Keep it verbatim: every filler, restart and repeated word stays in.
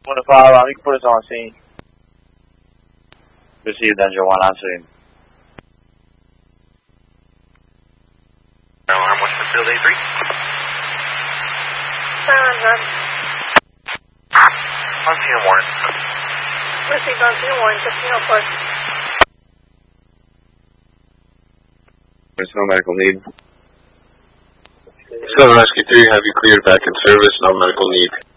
one to five, um, you can put us on scene. Received, engine one on scene. No, I'm what's the field A three? Silent run. On scene one. Received on scene one, Casino Park. There's no medical need. seven Rescue three, have you cleared back in service, no medical need.